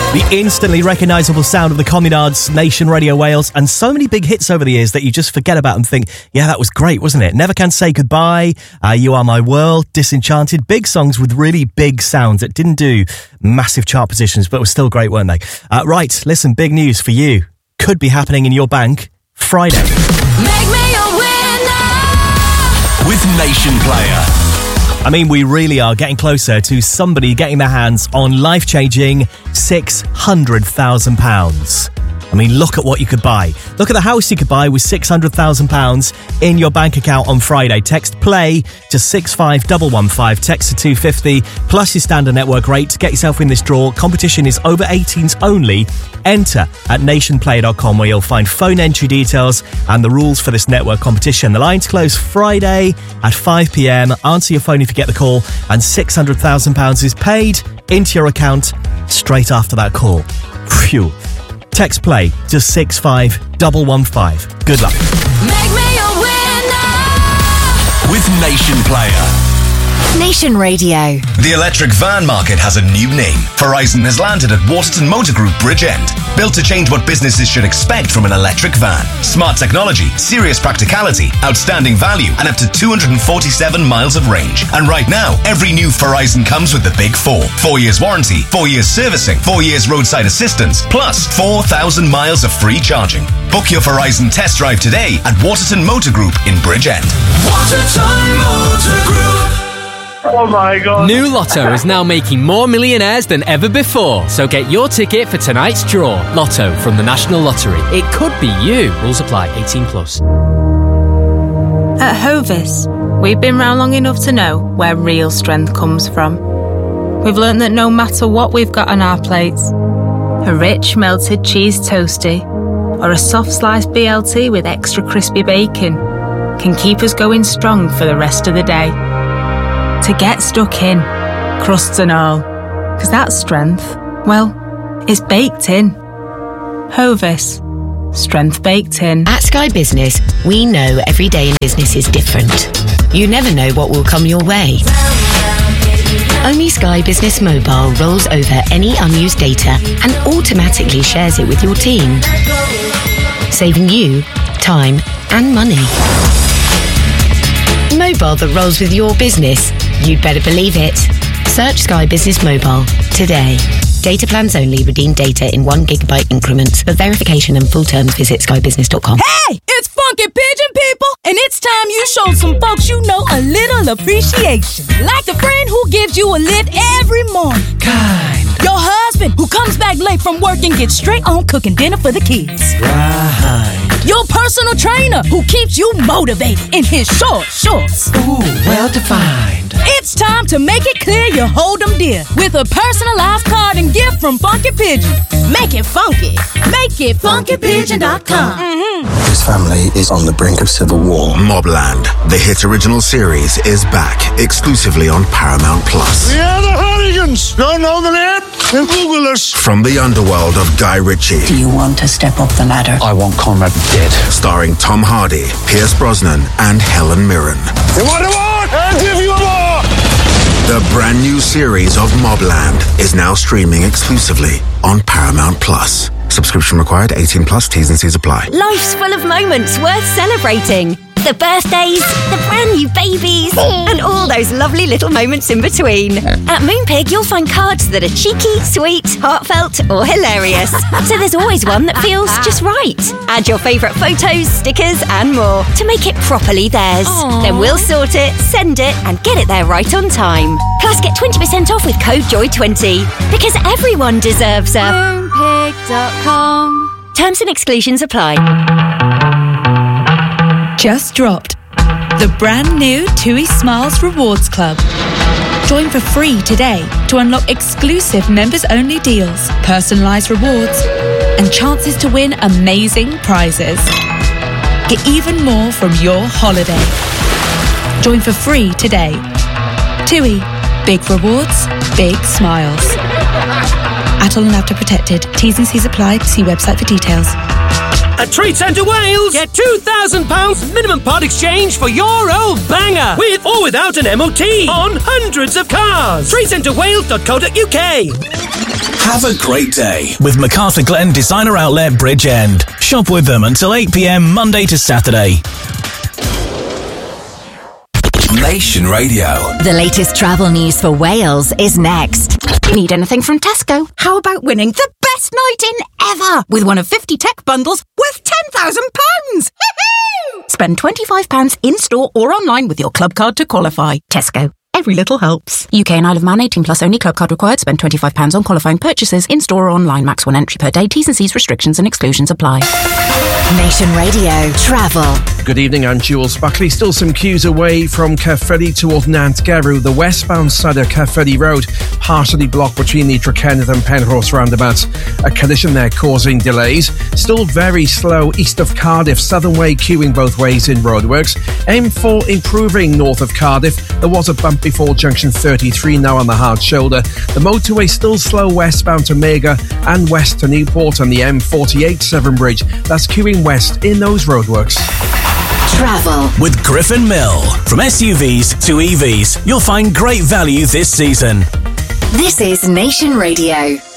The instantly recognisable sound of the Communards, Nation Radio Wales, and so many big hits over the years that you just forget about and think, yeah, that was great, wasn't it? Never Can Say Goodbye, You Are My World, Disenchanted, big songs with really big sounds that didn't do massive chart positions, but were still great, weren't they? Right, listen, big news for you. Could be happening in your bank Friday. Make me a winner with Nation Player. I mean, we really are getting closer to somebody getting their hands on life-changing £600,000. I mean, look at what you could buy. Look at the house you could buy with £600,000 in your bank account on Friday. Text PLAY to 65115. Text to 250 plus your standard network rate to get yourself in this draw. Competition is over 18s only. Enter at nationplayer.com where you'll find phone entry details and the rules for this network competition. The lines close Friday at 5 p.m. Answer your phone if you get the call, and £600,000 is paid into your account straight after that call. Phew. Text PLAY to 65115. Good luck. Make me a winner with Nation Player. Nation Radio. The electric van market has a new name. Verizon has landed at Waterton Motor Group Bridgend. Built to change what businesses should expect from an electric van. Smart technology, serious practicality, outstanding value, and up to 247 miles of range. And right now, every new Verizon comes with the Big Four. 4 years warranty, 4 years servicing, 4 years roadside assistance, plus 4,000 miles of free charging. Book your Verizon test drive today at Waterton Motor Group in Bridgend. Waterton Motor Group. Oh my God. New Lotto is now making more millionaires than ever before. So get your ticket for tonight's draw. Lotto from the National Lottery. It could be you. Rules apply. 18 plus. At Hovis, we've been round long enough to know where real strength comes from. We've learned that no matter what we've got on our plates, a rich melted cheese toastie or a soft sliced BLT with extra crispy bacon can keep us going strong for the rest of the day. To get stuck in, crusts and all, because that strength, well, it's baked in. Hovis, strength baked in. At Sky Business, we know every day in business is different. You never know what will come your way. Only Sky Business Mobile rolls over any unused data and automatically shares it with your team, saving you time and money. Mobile that rolls with your business. You'd better believe it. Search Sky Business Mobile today. Data plans only. Redeem data in 1 gigabyte increments. For verification and full terms, visit skybusiness.com. Hey, it's Funky Pigeon, people, and it's time you showed some folks you know a little appreciation. Like the friend who gives you a lift every morning. Kind. Your husband who comes back late from work and gets straight on cooking dinner for the kids. Right. Your personal trainer who keeps you motivated in his short shorts. Ooh, well defined. It's time to make it clear you hold them dear with a personalized card and gift from Funky Pigeon. Make it funky. Make it funkypigeon.com. His family is on the brink of civil war. Mobland, the hit original series, is back exclusively on Paramount Plus. We are the Hooligans. Don't know the name? Then Google us. From the underworld of Guy Ritchie. Do you want to step up the ladder? I want Conrad dead. Starring Tom Hardy, Pierce Brosnan, and Helen Mirren. You want a war? I'll give you a war. The brand new series of Mobland is now streaming exclusively on Paramount Plus. Subscription required, 18 plus, T's and C's apply. Life's full of moments worth celebrating. The birthdays, the brand new babies, and all those lovely little moments in between. At Moonpig, you'll find cards that are cheeky, sweet, heartfelt, or hilarious. So there's always one that feels just right. Add your favourite photos, stickers, and more to make it properly theirs. Aww. Then we'll sort it, send it, and get it there right on time. Plus, get 20% off with code JOY20, because everyone deserves a Moonpig.com. Terms and exclusions apply. Just dropped the brand new TUI Smiles Rewards Club. Join for free today to unlock exclusive members-only deals, personalised rewards, and chances to win amazing prizes. Get even more from your holiday. Join for free today. TUI. Big rewards, big smiles. Atoll and Avda protected. T's and C's apply. See website for details. At Trade Centre Wales, get £2,000 minimum part exchange for your old banger, with or without an MOT, on hundreds of cars. TradeCentreWales.co.uk. Have a great day with MacArthur Glen Designer Outlet Bridgend. Shop with them until 8 p.m. Monday to Saturday. Nation Radio. The latest travel news for Wales is next. Need anything from Tesco? How about winning the best night in ever with one of 50 tech bundles worth £10,000? Spend £25 in-store or online with your club card to qualify. Tesco. Every little helps. UK and Isle of Man 18 plus only. Club card required. Spend £25 on qualifying purchases in-store or online. Max 1 entry per day. T's and C's restrictions and exclusions apply. Nation Radio Travel. Good evening, I'm Jules Buckley. Still some queues away from Caerphilly toward Nantgarw. The westbound side of Caerphilly Road partially blocked between the Trakenneth and Penrhos roundabouts. A collision there causing delays. Still very slow east of Cardiff. Southern Way queuing both ways in roadworks. M4 improving north of Cardiff. There was a bump before junction 33, now on the hard shoulder. The motorway still slow westbound to Mega and west to Newport, and the M48 Severn Bridge. That's queuing west in those roadworks. Travel with Griffin Mill. From SUVs to EVs, you'll find great value this season. This is Nation Radio.